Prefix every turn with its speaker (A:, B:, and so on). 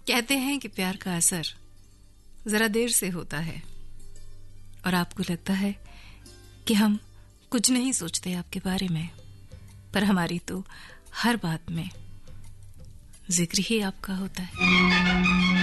A: कहते हैं कि प्यार का असर जरा देर से होता है और आपको लगता है कि हम कुछ नहीं सोचते आपके बारे में, पर हमारी तो हर बात में जिक्र ही आपका होता है।